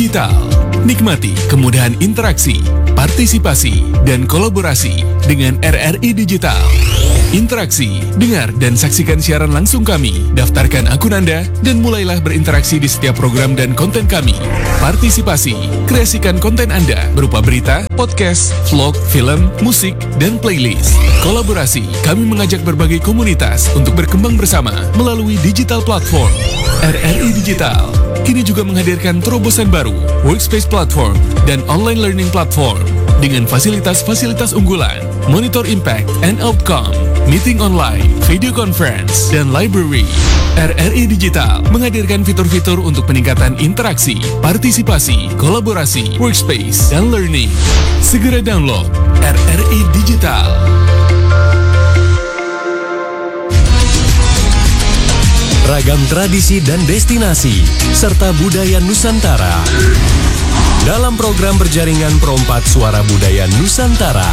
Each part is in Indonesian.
Digital. Nikmati kemudahan interaksi, partisipasi, dan kolaborasi dengan RRI Digital. Interaksi, dengar dan saksikan siaran langsung kami, daftarkan akun Anda, dan mulailah berinteraksi di setiap program dan konten kami. Partisipasi, kreasikan konten Anda berupa berita, podcast, vlog, film, musik, dan playlist. Kolaborasi, kami mengajak berbagai komunitas untuk berkembang bersama melalui digital platform. RRI Digital kini juga menghadirkan terobosan baru, workspace platform, dan online learning platform dengan fasilitas-fasilitas unggulan, monitor impact and outcome, meeting online, video conference, dan library. RRI Digital menghadirkan fitur-fitur untuk peningkatan interaksi, partisipasi, kolaborasi, workspace, dan learning. Segera download RRI Digital. Ragam tradisi dan destinasi, serta budaya Nusantara. Dalam program berjaringan Perompak Suara Budaya Nusantara.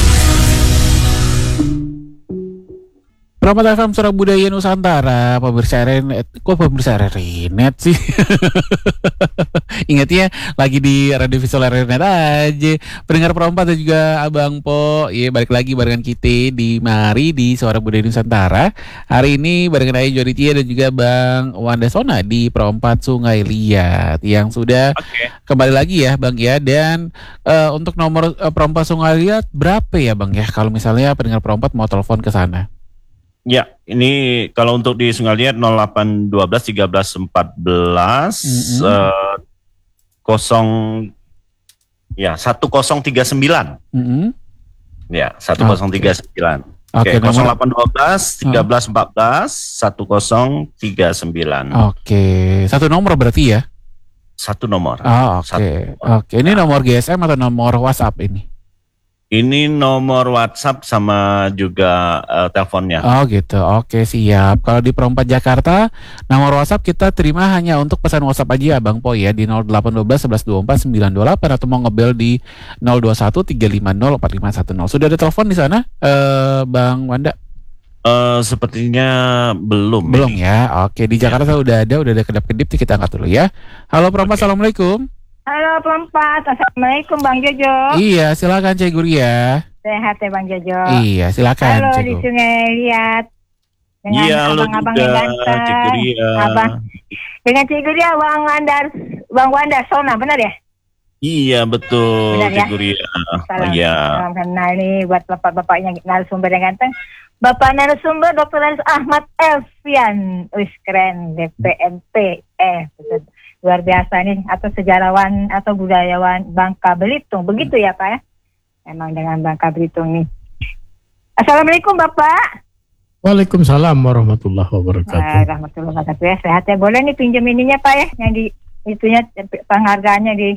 Perompak FM Suara Budaya Nusantara, pemirsa Renet. Kok pemirsa Renet sih? Ingat ya, lagi di Radio Visual Renet aja. Pendengar Perompak dan juga Abang Po, ya balik lagi barengan kita di Mari di Suara Budaya Nusantara. Hari ini barengan Ayah Joditia dan juga Bang Wanda Sona di Perompak Sungai Liat yang sudah kembali lagi ya Bang ya. Dan untuk nomor Perompak Sungai Liat berapa ya Bang ya? Kalau misalnya pendengar Perompak mau telepon ke sana. Ya, ini kalau untuk di Sungai Liat 0812 13 14 1039. Ya, 1039. Oke, 0812 13 14 1039. Oke, satu nomor berarti ya? Satu nomor. Oh, oke. Oke, ini nomor GSM atau nomor WhatsApp ini? Ini nomor WhatsApp sama juga teleponnya. Oh gitu, oke siap. Kalau di Perompak Jakarta, nomor WhatsApp kita terima hanya untuk pesan WhatsApp aja ya Bang Po ya di 0812 1124 928 atau mau ngebel di 021 350 4510. Sudah ada telepon di sana, Bang Wanda? Sepertinya belum. Belum ya. Oke, di Jakarta udah ada kedap-kedip, kita angkat dulu ya. Halo Perompak, Assalamualaikum. Halo Perompak, Assalamualaikum Bang Jojo. Iya, silakan Cik Guria. Sehat ya Bang Jojo. Iya, silakan. Halo Cik di Sungai Liat. Dengan iya, abang-abang yang ganteng. Cik Guria. Dengan Cik Guria, Bang Wanda Sona, benar ya? Iya betul, benar, Cik ya? Guria. Iya. Salam kenal nih buat bapak-bapaknya narasumber yang ganteng. Bapak narasumber Dr. Ahmad Elfian. Wih keren, DPMP. Betul. Luar biasa nih, atau sejarawan atau budayawan Bangka Belitung. Begitu ya Pak ya? Memang dengan Bangka Belitung nih. Assalamualaikum Bapak. Waalaikumsalam warahmatullahi wabarakatuh. Warahmatullahi wabarakatuh ya. Sehat ya. Boleh nih pinjam ininya Pak ya, yang di itunya penghargaannya di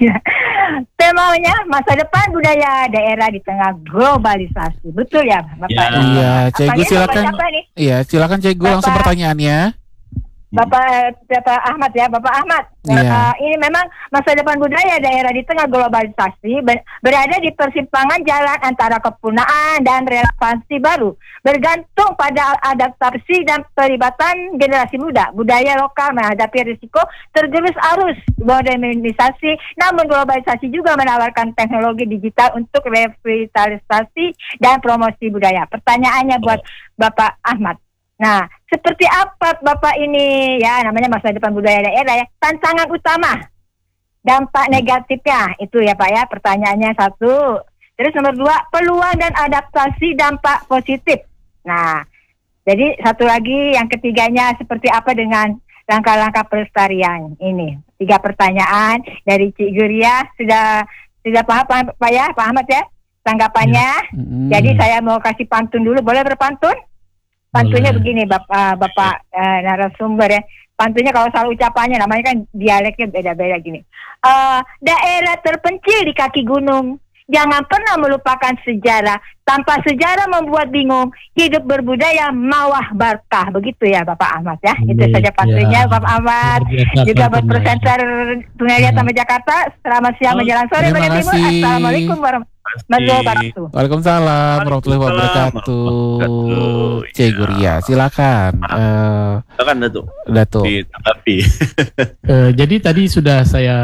temanya masa depan budaya daerah di tengah globalisasi. Betul ya Bapak? Iya, Cegu silakan. Iya, silakan Cegu langsung pertanyaannya. Bapak Ahmad ya, Bapak Ahmad. Ini memang masa depan budaya daerah di tengah globalisasi berada di persimpangan jalan antara kepunaan dan relevansi baru, bergantung pada adaptasi dan pelibatan generasi muda. Budaya lokal menghadapi risiko tergerus arus modernisasi, namun globalisasi juga menawarkan teknologi digital untuk revitalisasi dan promosi budaya. Pertanyaannya buat Bapak Ahmad. Nah, seperti apa Bapak ini ya, namanya masa depan budaya daerah ya, tantangan utama, dampak negatifnya itu ya Pak ya, pertanyaannya satu. Terus nomor dua, peluang dan adaptasi dampak positif. Nah, jadi satu lagi yang ketiganya seperti apa dengan langkah-langkah pelestarian ini. 3 pertanyaan dari Cik Guria, sudah paham Pak ya, Pak Ahmad ya, tanggapannya. Jadi saya mau kasih pantun dulu, boleh berpantun? Pantunnya begini Bapak narasumber ya. Pantunnya kalau salah ucapannya, namanya kan dialeknya beda-beda gini. Daerah terpencil di kaki gunung, jangan pernah melupakan sejarah. Tanpa sejarah membuat bingung, hidup berbudaya mawah berkah. Begitu ya Bapak Ahmad ya. Itu saja pantunnya Bapak Ahmad. Juga buat presenter Sungai Liat sama Jakarta. Selamat siang menjelang sore bagian timur. Assalamualaikum warahmatullahi wabarakatuh. Waalaikumsalam warahmatullahi wabarakatuh. Cik Guria, silakan. Silakan Datuk. Ditanggapi. Jadi tadi sudah saya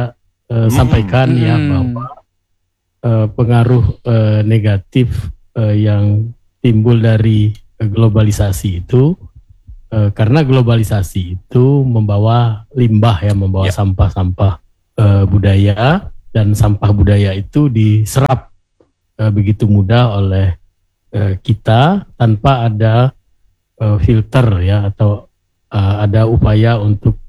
sampaikan ya bahwa pengaruh negatif yang timbul dari globalisasi itu, karena globalisasi itu membawa limbah ya, membawa sampah-sampah budaya, dan sampah budaya itu diserap begitu mudah oleh kita tanpa ada filter ya, atau ada upaya untuk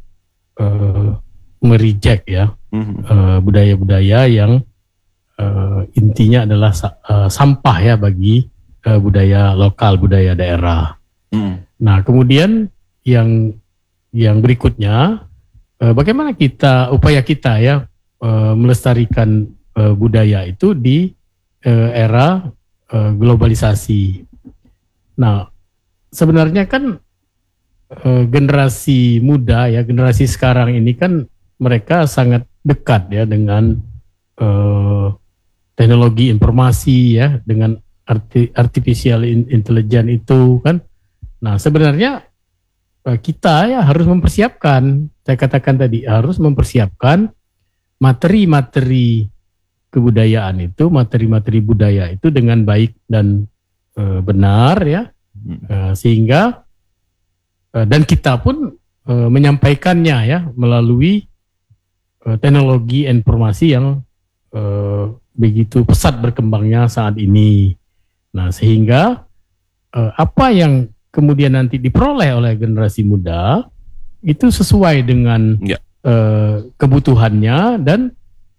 mereject ya budaya-budaya yang intinya adalah sampah ya bagi budaya lokal, budaya daerah. Nah, kemudian yang berikutnya, bagaimana upaya kita ya melestarikan budaya itu di era globalisasi. Nah, sebenarnya kan generasi muda ya, generasi sekarang ini kan mereka sangat dekat ya dengan teknologi informasi ya, dengan artificial intelligence itu kan. Nah, sebenarnya kita ya harus mempersiapkan, saya katakan tadi, harus mempersiapkan materi-materi kebudayaan itu, materi-materi budaya itu dengan baik dan benar ya, sehingga dan kita pun menyampaikannya ya melalui teknologi informasi yang begitu pesat berkembangnya saat ini. Nah, sehingga apa yang kemudian nanti diperoleh oleh generasi muda itu sesuai dengan kebutuhannya, dan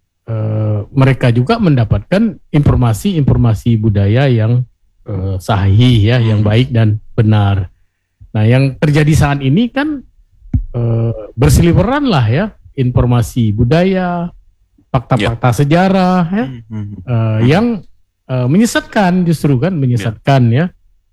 mereka juga mendapatkan informasi-informasi budaya yang sahih ya, yang baik dan benar. Nah, yang terjadi saat ini kan berseliweran lah ya informasi budaya, fakta-fakta sejarah ya, yang menyesatkan, justru kan menyesatkan ya,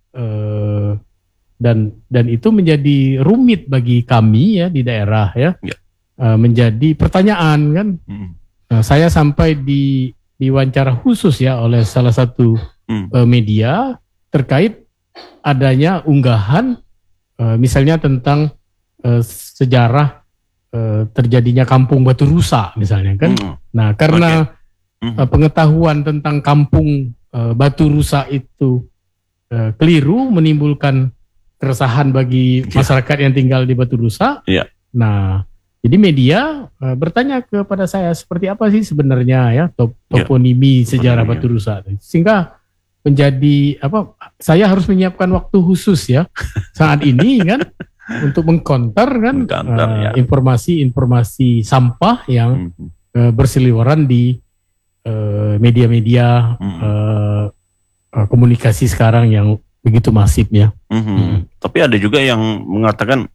dan itu menjadi rumit bagi kami ya di daerah ya, menjadi pertanyaan kan. Saya sampai di wawancara khusus ya oleh salah satu media terkait adanya unggahan misalnya tentang sejarah terjadinya kampung Batu Rusa misalnya kan. Nah, karena pengetahuan tentang kampung Batu Rusa itu keliru, menimbulkan keresahan bagi masyarakat yang tinggal di Batu Rusa. Nah, jadi media bertanya kepada saya, seperti apa sih sebenarnya ya toponimi sejarah Batu Rusa, sehingga menjadi saya harus menyiapkan waktu khusus ya saat ini kan untuk mengkonter kan informasi-informasi sampah yang berseliweran di media-media komunikasi sekarang yang begitu masif ya. Tapi ada juga yang mengatakan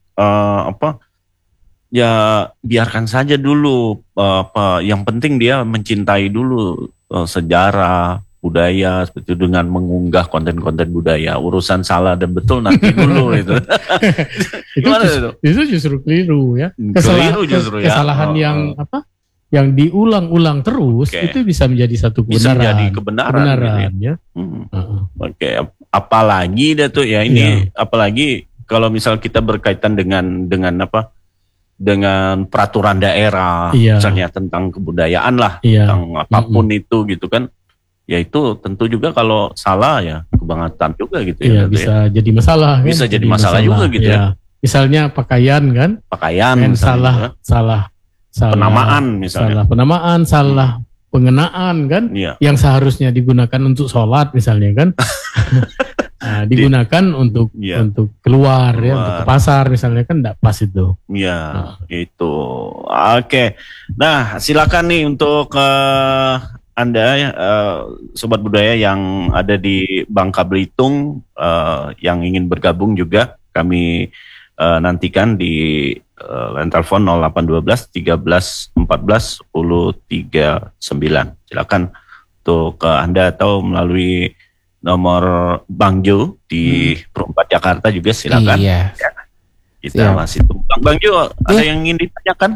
ya biarkan saja dulu, yang penting dia mencintai dulu sejarah budaya seperti itu, dengan mengunggah konten-konten budaya. Urusan salah dan betul nanti dulu itu. Itu justru keliru ya. Kesalahan yang diulang-ulang terus itu bisa menjadi satu kebenaran. Bisa menjadi kebenaran ya. Oke, apalagi dia tuh ya ini, apalagi kalau misal kita berkaitan dengan peraturan daerah, misalnya tentang kebudayaan lah, tentang apapun itu gitu kan. Ya itu tentu juga kalau salah ya kebangetan juga gitu ya. Bisa jadi masalah kan? Bisa jadi masalah juga gitu ya. Misalnya pakaian kan? Pakaian salah penamaan misalnya. Salah penamaan, salah pengenaan kan? Yang seharusnya digunakan untuk sholat misalnya kan? Digunakan untuk keluar ya, untuk ke pasar misalnya kan, enggak pas itu. Itu. Oke. Nah, silakan nih untuk Anda sobat budaya yang ada di Bangka Belitung yang ingin bergabung juga, kami nantikan di line telepon 0812 13 14 10 39. Silakan untuk Anda, atau melalui nomor Bang Jo di Perumpat Jakarta juga silakan. Iya. Ya, kita masih tunggu. Bang Jo, ada yang ingin ditanyakan?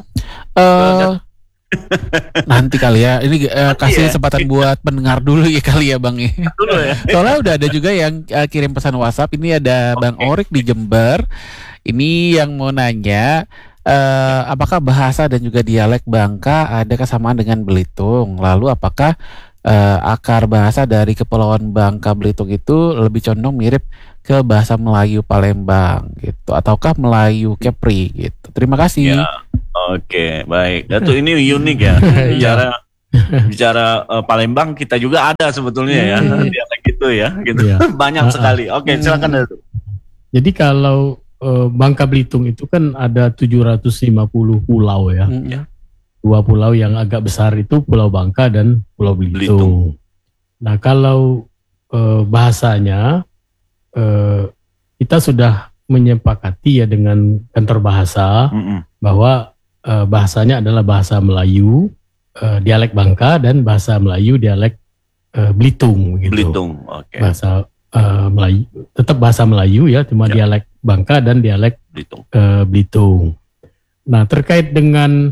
Nanti kali ya, ini kasih kesempatan buat pendengar dulu ya kali ya Bang ya. Soalnya udah ada juga yang kirim pesan WhatsApp. Ini ada Bang Orik di Jember. Ini yang mau nanya, apakah bahasa dan juga dialek Bangka ada kesamaan dengan Belitung? Lalu apakah akar bahasa dari Kepulauan Bangka Belitung itu lebih condong mirip ke bahasa Melayu Palembang gitu, ataukah Melayu Kepri gitu? Terima kasih. Ya, oke, baik. Datuk, ini unik ya. Bicara Palembang kita juga ada sebetulnya ya, dialek itu ya, gitu. Banyak sekali. Oke, silakan Datuk. Jadi kalau Bangka Belitung itu kan ada 750 pulau ya. Dua pulau yang agak besar itu Pulau Bangka dan Pulau Belitung. Nah, kalau bahasanya kita sudah menyepakati ya dengan kantor bahasa bahwa bahasanya adalah bahasa Melayu, dialek Bangka, dan bahasa Melayu dialek Belitung gitu. Belitung, oke. Bahasa Melayu, tetap bahasa Melayu ya, cuma dialek Bangka dan dialek Belitung. Nah, terkait dengan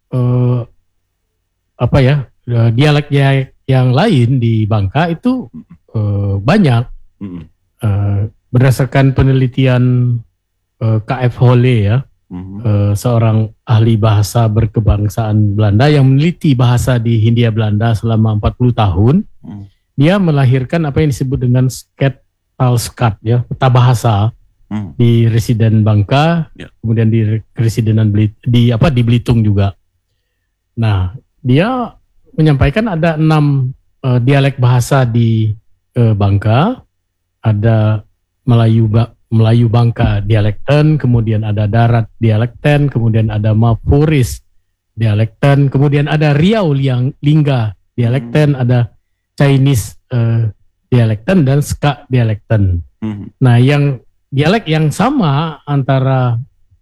dialek yang lain di Bangka itu banyak. Berdasarkan penelitian KF Holle ya, seorang ahli bahasa berkebangsaan Belanda yang meneliti bahasa di Hindia Belanda selama 40 tahun, dia melahirkan apa yang disebut dengan Skat ya, peta bahasa di residen Bangka, kemudian di residenan di Belitung juga. Nah, dia menyampaikan ada 6 dialek bahasa di Bangka, ada Melayu Bangka dialekten, kemudian ada Darat dialekten, kemudian ada Mapuris dialekten, kemudian ada Riau Lingga dialekten, ada Chinese dialekten, dan Ska dialekten. Nah, yang dialek yang sama antara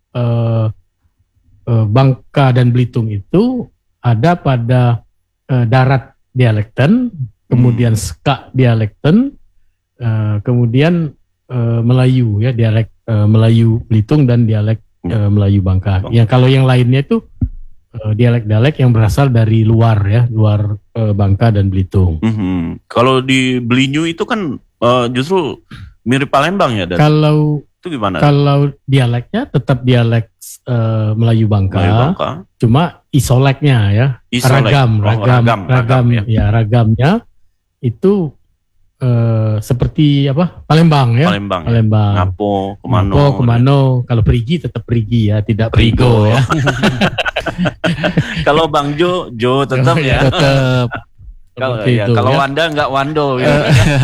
Bangka dan Belitung itu ada pada Darat dialekten, kemudian Ska dialekten, kemudian Melayu ya, dialek Melayu Belitung dan dialek Melayu Bangka. Yang kalau yang lainnya itu dialek-dialek yang berasal dari luar ya, luar Bangka dan Belitung. Kalau di Belinyu itu kan justru mirip Palembang ya, Dan? Kalau itu gimana? Kalau dialeknya tetap dialek Melayu Bangka, cuma isoleknya ya, ragam ya, ragamnya itu seperti apa? Palembang ya. Palembang. Ngapo, Kemano. Kalau perigi tetap perigi ya, tidak perigo ya. Kalau Bang Jo tetap ya. Tetap. Kalau Wanda nggak Wando. Ya.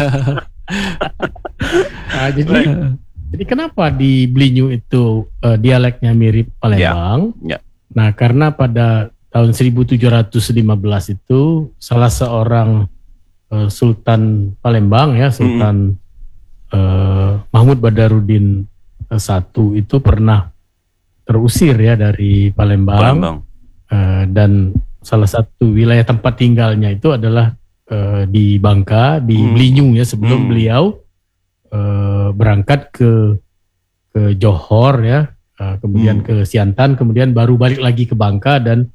Nah, jadi kenapa di Belinyu itu dialeknya mirip Palembang? Nah, karena pada tahun 1715 itu salah seorang Sultan Palembang ya, Sultan Mahmud Badarudin I itu pernah terusir ya dari Palembang. Dan salah satu wilayah tempat tinggalnya itu adalah di Bangka, di Belinyu ya, sebelum beliau berangkat ke Johor ya, kemudian ke Siantan, kemudian baru balik lagi ke Bangka, dan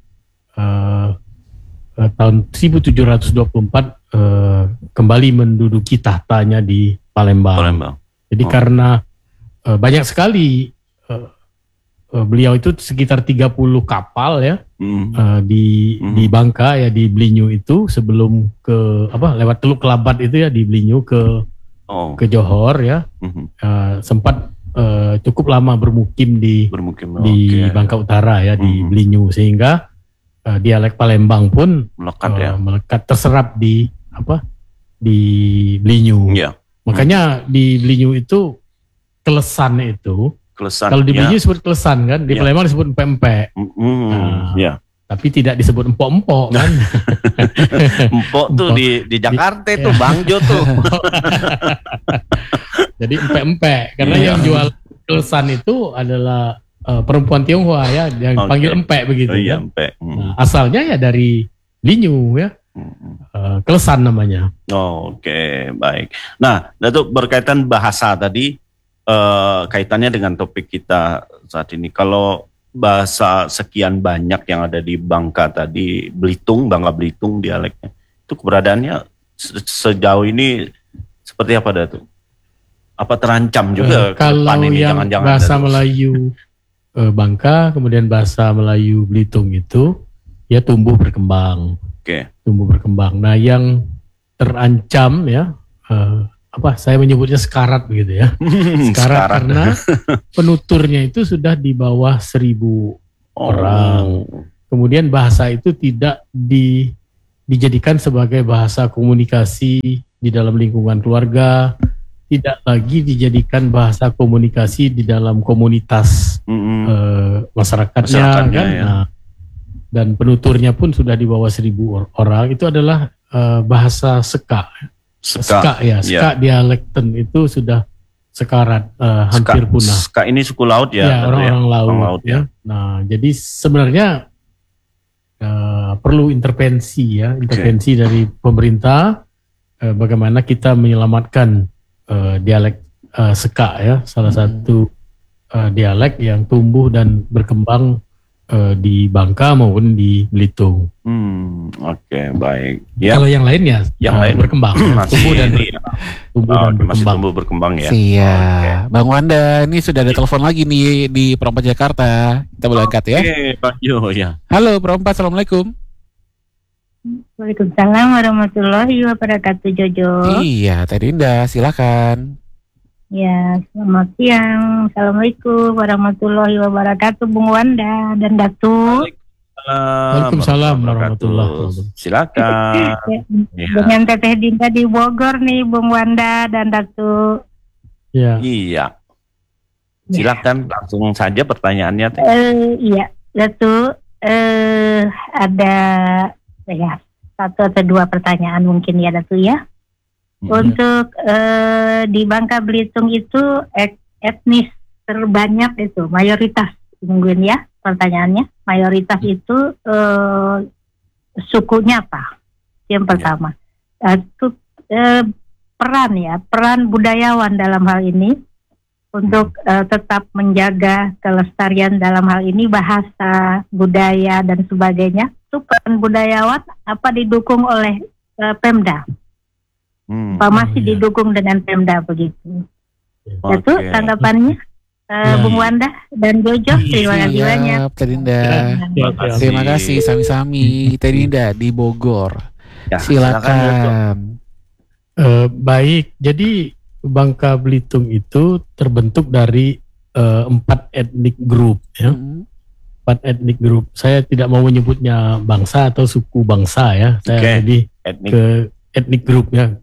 tahun 1724 kembali menduduki tahtanya di Palembang. Jadi karena banyak sekali beliau itu sekitar 30 kapal ya di Bangka ya, di Belinyu itu, sebelum lewat Teluk Kelabat itu ya, di Belinyu ke Johor ya, sempat cukup lama bermukim di Bangka Utara ya, di Belinyu, sehingga dialek Palembang pun melekat terserap di Belinyu. Makanya di Belinyu itu kelesan itu. Kalau di Belinyu disebut kelesan kan, di Palembang disebut empek-empek. Tapi tidak disebut empok-empok kan. Empok tuh di Jakarta tuh, Bang Jo tuh. Jadi empek-empek, karena yang jual kelesan itu adalah perempuan Tionghoa ya, yang panggil empek begitu. Empek. Nah, asalnya ya dari Belinyu ya. Kelesan namanya. Oke, baik. Nah, Datuk, berkaitan bahasa tadi, kaitannya dengan topik kita saat ini. Kalau bahasa sekian banyak yang ada di Bangka tadi, Bangka Belitung dialeknya, itu keberadaannya sejauh ini seperti apa, Datuk? Apa terancam juga kalau ini, yang bahasa Melayu Bangka, kemudian bahasa Melayu Belitung itu ya tumbuh berkembang. Tumbuh berkembang. Nah, yang terancam ya saya menyebutnya sekarat begitu ya. Sekarat karena penuturnya itu sudah di bawah 1.000 orang. Kemudian bahasa itu tidak dijadikan sebagai bahasa komunikasi di dalam lingkungan keluarga, tidak lagi dijadikan bahasa komunikasi di dalam komunitas masyarakatnya kan. Ya. Nah, dan penuturnya pun sudah di bawah 1.000 orang. Itu adalah bahasa Seka. Seka dialekten itu sudah sekarat, hampir punah. Seka ini suku laut ya? Orang-orang laut ya. Nah, jadi sebenarnya perlu intervensi dari pemerintah, bagaimana kita menyelamatkan dialek Seka ya, salah satu dialek yang tumbuh dan berkembang di Bangka maupun di Belitung. Baik. Ya. Kalau yang lain ya berkembang, tumbuh dan berkembang ya. Iya. Bang Wanda, ini sudah ada telepon lagi nih di Perompak Jakarta. Kita boleh angkat ya. Pak Jo ya. Halo Perompak, assalamualaikum. Waalaikumsalam warahmatullahi wabarakatuh, Jojo. Iya, Teh Dinda, silakan. Ya, selamat siang. Assalamualaikum warahmatullahi wabarakatuh, Bung Wanda dan Datu. Waalaikumsalam warahmatullahi wabarakatuh. Silakan. Dengan Teteh Dinda di Bogor nih, Bung Wanda dan Datu. Iya. Silakan langsung saja pertanyaannya. Iya, Datu. Ada satu atau dua pertanyaan mungkin ya, Datu ya. Untuk di Bangka Belitung itu etnis terbanyak itu mayoritas, mungkin ya pertanyaannya, mayoritas itu sukunya apa? Yang pertama, itu peran budayawan dalam hal ini untuk tetap menjaga kelestarian dalam hal ini bahasa, budaya dan sebagainya. Itu peran budayawan apa didukung oleh Pemda? Masih didukung dengan Pemda begitu. Itu tanggapannya Bung Wanda dan Jojo. Terima kasih banyak. Teh Dinda. Terima kasih sami-sami Teh Dinda di Bogor. Silakan. Baik, jadi Bangka Belitung itu terbentuk dari 4 etnik grup ya. 4 etnik grup. Saya tidak mau menyebutnya bangsa atau suku bangsa ya. Saya lebih ke etnik grup ya.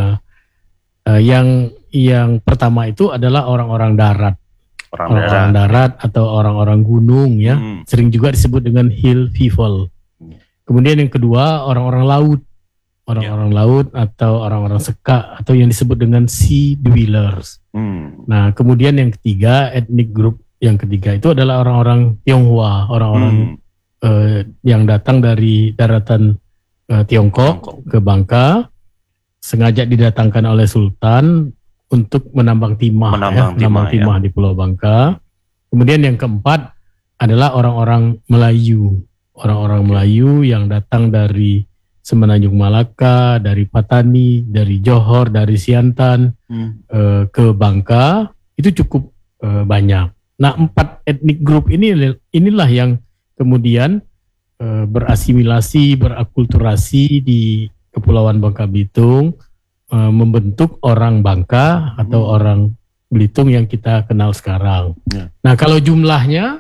Yang pertama itu adalah orang-orang darat. Orang-orang darat atau orang-orang gunung ya. Sering juga disebut dengan hill people. Kemudian yang kedua orang-orang laut. Orang-orang laut atau orang-orang Seka atau yang disebut dengan sea dwellers. Nah, kemudian yang ketiga, etnik grup yang ketiga itu adalah orang-orang Tionghoa, orang-orang yang datang dari daratan Tiongkok ke Bangka, sengaja didatangkan oleh Sultan untuk menambang timah di Pulau Bangka. Kemudian yang keempat adalah orang-orang Melayu, Melayu yang datang dari Semenanjung Malaka, dari Patani, dari Johor, dari Siantan ke Bangka, itu cukup banyak. Nah, 4 etnik grup inilah yang kemudian berasimilasi, berakulturasi di Kepulauan Bangka Belitung, membentuk orang Bangka atau orang Belitung yang kita kenal sekarang. Nah, kalau jumlahnya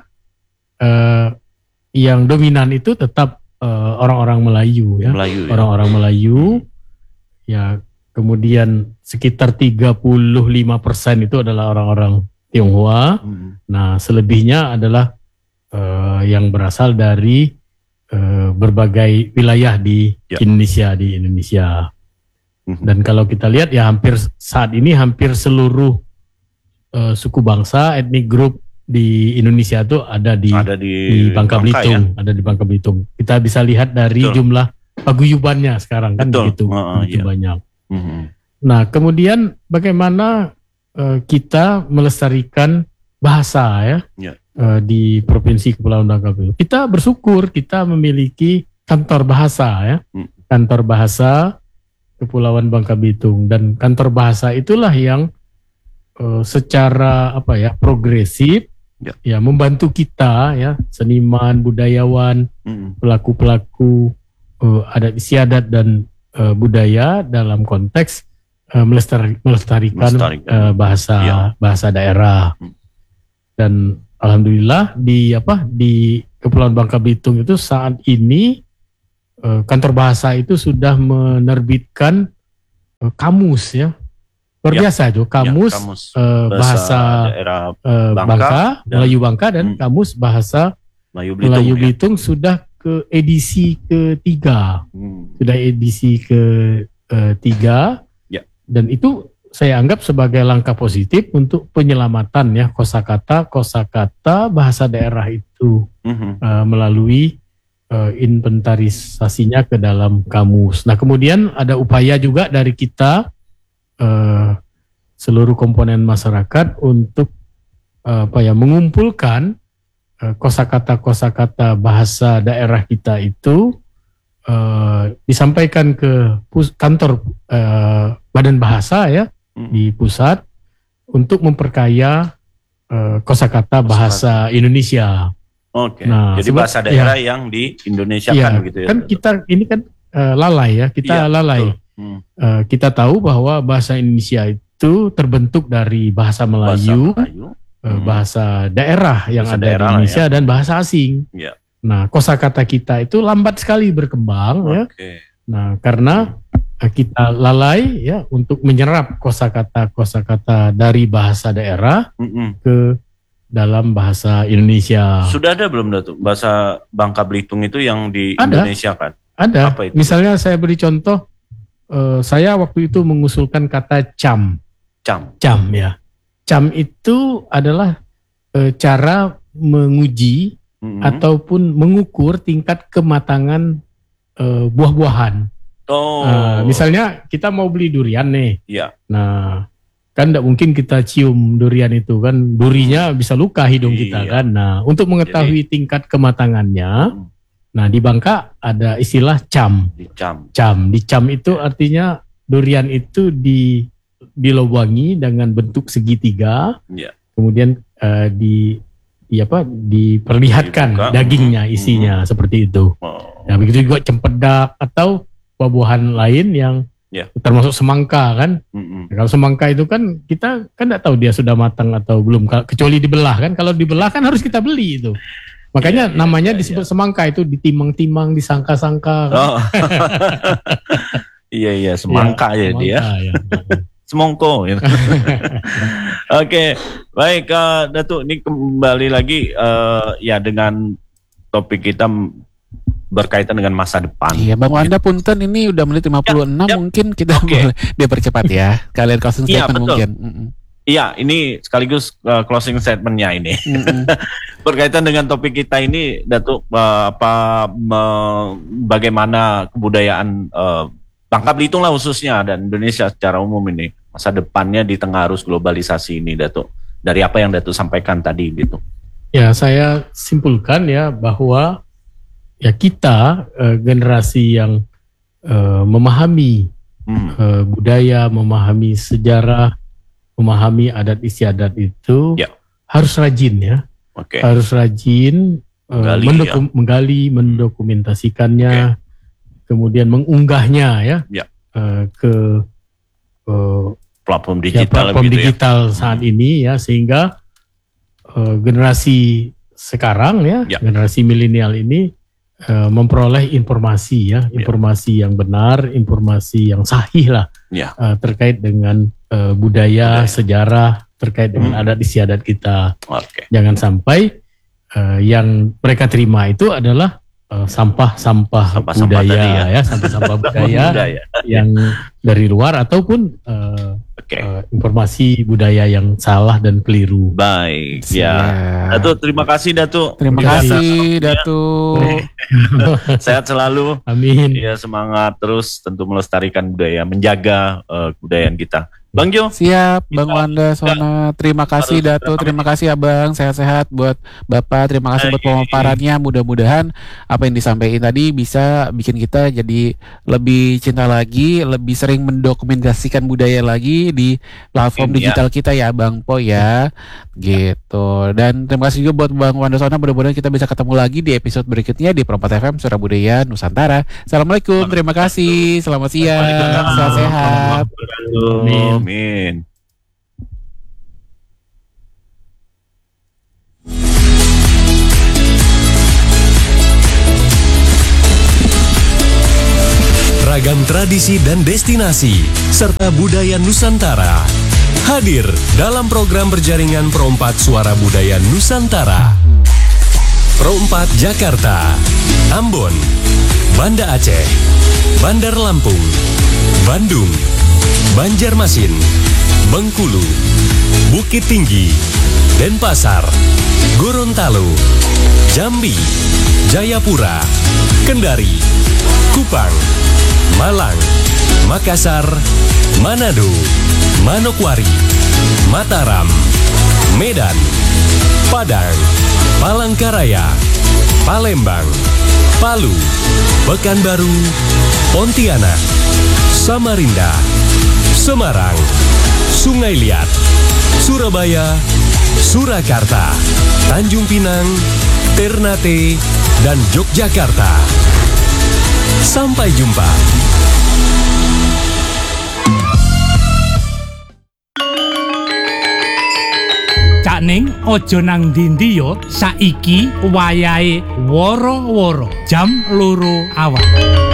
yang dominan itu tetap orang-orang Melayu ya. Orang-orang Melayu ya, kemudian sekitar 35% itu adalah orang-orang Tionghoa. Nah, selebihnya adalah yang berasal dari berbagai wilayah di Indonesia. Dan kalau kita lihat ya saat ini hampir seluruh suku bangsa, etnik grup di Indonesia itu ada di Bangka Belitung, ada di Bangka Belitung. Kita bisa lihat dari jumlah paguyubannya sekarang kan begitu banyak. Nah, kemudian bagaimana kita melestarikan bahasa ya di Provinsi Kepulauan Bangka Belitung. Kita bersyukur kita memiliki kantor bahasa ya, kantor bahasa Kepulauan Bangka Belitung, dan kantor bahasa itulah yang secara progresif ya membantu kita ya, seniman, budayawan, pelaku-pelaku adat istiadat dan budaya dalam konteks melestarikan bahasa daerah. Dan alhamdulillah di Kepulauan Bangka Belitung itu saat ini kantor bahasa itu sudah menerbitkan kamus ya. Luar biasa itu kamus bahasa daerah Bangka, Melayu Bangka, dan kamus bahasa Melayu Belitung sudah ke edisi ketiga. Sudah edisi ketiga. Dan itu saya anggap sebagai langkah positif untuk penyelamatan ya kosakata bahasa daerah itu melalui inventarisasinya ke dalam kamus. Nah, kemudian ada upaya juga dari kita seluruh komponen masyarakat untuk mengumpulkan kosakata bahasa daerah kita itu disampaikan ke kantor Badan Bahasa ya di pusat untuk memperkaya kosakata bahasa Indonesia. Oke. Nah, jadi bahasa daerah yang di Indonesia kan gitu ya. Kan kita ini kan lalai ya, kita lalai. Kita tahu bahwa bahasa Indonesia itu terbentuk dari bahasa Melayu, bahasa daerah yang ada di Indonesia dan bahasa asing. Nah, kosakata kita itu lambat sekali berkembang ya. Nah, karena kita lalai ya untuk menyerap kosakata dari bahasa daerah ke dalam bahasa Indonesia. Sudah ada belum Datuk bahasa Bangka Belitung itu yang di Indonesia kan? Ada. Apa itu? Misalnya saya beri contoh, saya waktu itu mengusulkan kata cam. Cam ya. Cam itu adalah cara menguji ataupun mengukur tingkat kematangan buah-buahan. Misalnya kita mau beli durian nih. Nah, kan tidak mungkin kita cium durian itu kan, durinya bisa luka hidung kita kan. Nah, untuk mengetahui tingkat kematangannya, nah di Bangka ada istilah cam. Di cam itu artinya durian itu dilobangi dengan bentuk segitiga, kemudian diperlihatkan dagingnya, isinya seperti itu. Nah, begitu juga cempedak atau buah-buahan lain yang termasuk semangka kan. Nah, kalau semangka itu kan kita kan tidak tahu dia sudah matang atau belum, kecuali dibelah kan. Kalau dibelah kan harus kita beli itu. Makanya namanya disebut semangka, itu ditimang-timang, disangka-sangka. Iya semangka ya dia. Semongko. Oke, baik Datuk, ini kembali lagi ya dengan topik kita berkaitan dengan masa depan. Iya, Bang Wanda punten, ini udah menit 56, mungkin kita boleh dipercepat ya. Kalian closing statement mungkin. Iya, ini sekaligus closing statementnya ini. Berkaitan dengan topik kita ini, Datuk, bagaimana kebudayaan Bangka Belitung lah khususnya dan Indonesia secara umum ini masa depannya di tengah arus globalisasi ini, Datuk. Dari apa yang Datuk sampaikan tadi gitu. Ya, saya simpulkan ya bahwa ya kita generasi yang memahami budaya, memahami sejarah, memahami adat istiadat itu harus rajin ya. Harus rajin menggali, mendokumentasikannya, kemudian mengunggahnya ya, ke platform digital, digital saat ini ya, sehingga generasi sekarang ya, generasi milenial ini memperoleh informasi ya, informasi yang benar, informasi yang sahih lah terkait dengan budaya, sejarah, terkait dengan adat istiadat kita. Jangan sampai yang mereka terima itu adalah sampah-sampah budaya sampah-sampah budaya yang dari luar ataupun informasi budaya yang salah dan keliru. Baik, Datuk, terima kasih Datuk. Terima kasih Datuk. Sehat selalu. Amin. Ya, semangat terus tentu melestarikan budaya, menjaga kebudayaan kita. Bang Jo. Siap, Bang Wanda Sona. Terima kasih Dato, terima kasih Abang. Sehat-sehat buat Bapak. Terima kasih buat pemaparannya. Mudah-mudahan apa yang disampaikan tadi bisa bikin kita jadi lebih cinta lagi, lebih sering mendokumentasikan budaya lagi di platform digital kita ya, Bang Po ya. Gitu. Dan terima kasih juga buat Bang Wanda Sona. Mudah-mudahan kita bisa ketemu lagi di episode berikutnya di Perempat FM Suara Budaya Nusantara. Assalamualaikum, terima kasih. Selamat siang, sehat-sehat. Amin. Ragam tradisi dan destinasi serta budaya Nusantara hadir dalam program berjaringan Perompat Suara Budaya Nusantara. Perompat Jakarta, Ambon, Banda Aceh, Bandar Lampung, Bandung, Banjarmasin, Bengkulu, Bukit Tinggi, Denpasar, Gorontalo, Jambi, Jayapura, Kendari, Kupang, Malang, Makassar, Manado, Manokwari, Mataram, Medan, Padang, Palangkaraya, Palembang, Palu, Pekanbaru, Pontianak, Samarinda, Semarang, Sungai Liat, Surabaya, Surakarta, Tanjung Pinang, Ternate, dan Yogyakarta. Sampai jumpa. Cak Ning ojo nang ndi yo, saiki wayahe woro-woro jam 2 awan.